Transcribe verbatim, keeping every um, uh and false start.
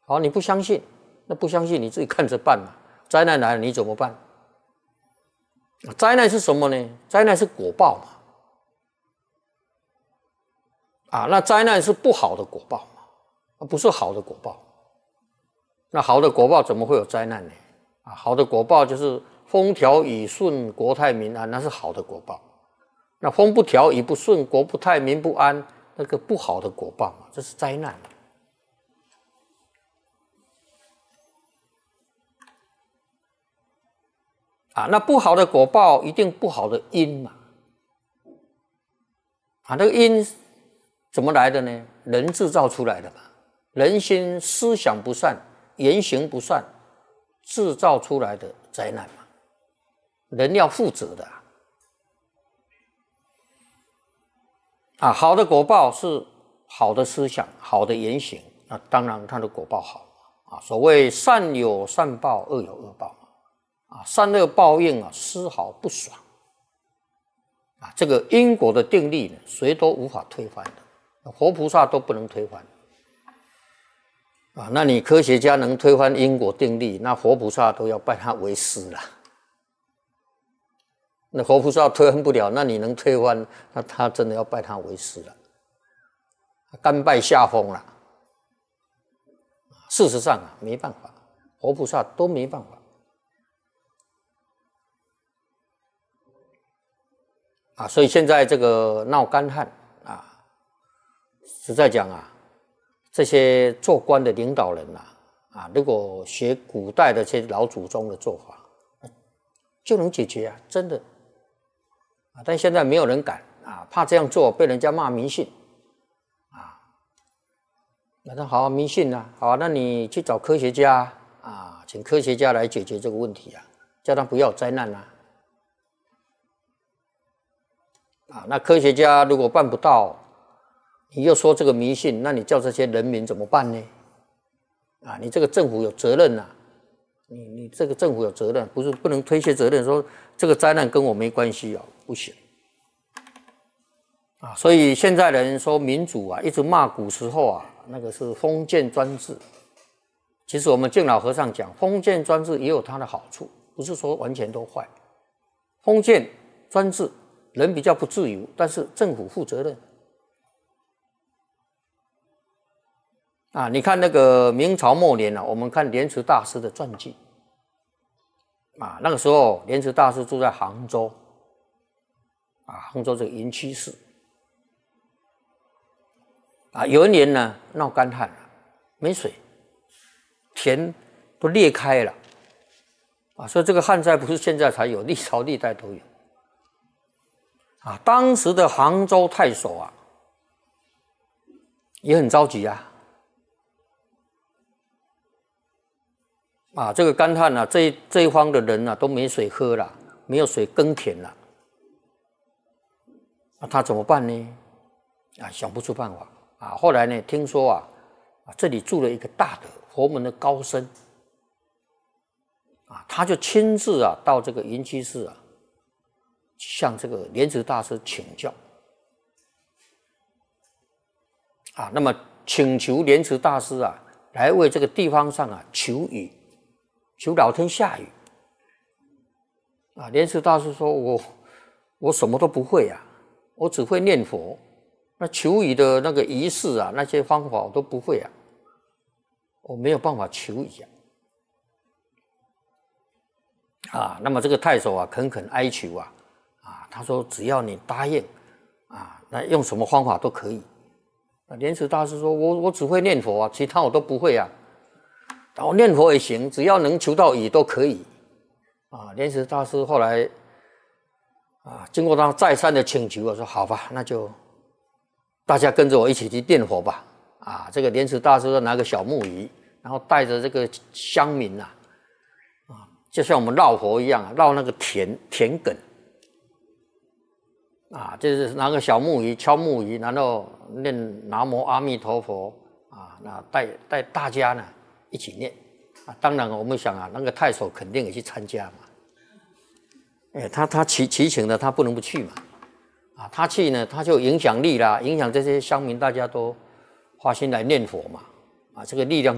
好，你不相信，那不相信你自己看着办嘛。灾难来了你怎么办？灾难是什么呢？灾难是果报嘛。啊，那灾难是不好的果报嘛，不是好的果报。那好的果报怎么会有灾难呢？啊，好的果报就是风调雨顺、国泰民安，那是好的果报。那风不调、雨不顺、国不泰、民不安，那个不好的果报嘛，这是灾难。啊，那不好的果报一定不好的因嘛。啊，那个因怎么来的呢？人制造出来的嘛。人心思想不善，言行不善，制造出来的灾难嘛。人要负责的啊。啊，好的果报是好的思想、好的言行，那当然它的果报好啊。所谓善有善报，恶有恶报嘛。啊，善恶报应啊，丝毫不爽。啊，这个因果的定律呢，谁都无法推翻的，活菩萨都不能推翻。啊，那你科学家能推翻因果定律，那活菩萨都要拜他为师了。那活菩萨推翻不了，那你能推翻，那他真的要拜他为师了，甘拜下风了。事实上啊，没办法，活菩萨都没办法。啊，所以现在这个闹干旱啊，实在讲啊，这些做官的领导人啊，啊，如果学古代的这些老祖宗的做法，就能解决啊，真的。啊，但现在没有人敢啊，怕这样做被人家骂迷信啊。那他好迷信啊，好，那你去找科学家啊，请科学家来解决这个问题啊，叫他不要灾难啊。啊，那科学家如果办不到，你又说这个迷信，那你叫这些人民怎么办呢？啊，你这个政府有责任呐、啊，你你这个政府有责任，不是不能推卸责任，说这个灾难跟我没关系啊，不行。啊，所以现在人说民主啊，一直骂古时候啊，那个是封建专制。其实我们敬老和尚讲，封建专制也有它的好处，不是说完全都坏。封建专制。人比较不自由，但是政府负责任。啊，你看那个明朝末年啊，我们看莲池大师的传记。啊，那个时候莲池大师住在杭州，啊，杭州这个云栖市。啊，有一年呢闹干旱了，没水，田都裂开了。啊，所以这个旱灾不是现在才有，历朝历代都有。啊，当时的杭州太守啊，也很着急啊。啊，这个干旱啊，这一这一方的人啊都没水喝了，没有水耕田了。那、啊、他怎么办呢？啊，想不出办法啊。后来呢，听说啊，啊这里住了一个大的佛门的高僧，啊，他就亲自啊到这个云栖市啊。向这个莲池大师请教啊，那么请求莲池大师啊，来为这个地方上啊求雨，求老天下雨啊。莲池大师说：“我我什么都不会啊，我只会念佛。那求雨的那个仪式啊，那些方法我都不会啊，我没有办法求雨啊。”啊，那么这个太守啊，恳恳哀求啊。啊，他说只要你答应，啊，那用什么方法都可以。那莲池大师说：“我我只会念佛啊，其他我都不会啊。然后念佛也行，只要能求到雨都可以。”啊，莲池大师后来啊，经过他再三的请求，我说：“好吧，那就大家跟着我一起去念佛吧。”啊，这个莲池大师拿个小木鱼，然后带着这个乡民呐、啊，啊，就像我们绕佛一样，绕那个田田埂。啊，就是拿个小木鱼敲木鱼，然后念南无阿弥陀佛啊，那带带大家呢一起念啊。当然我们想啊，那个太守肯定也去参加嘛。哎，他他祈祈请的，他不能不去嘛。啊，他去呢，他就有影响力啦，影响这些乡民，大家都花心来念佛嘛。啊，这个力量。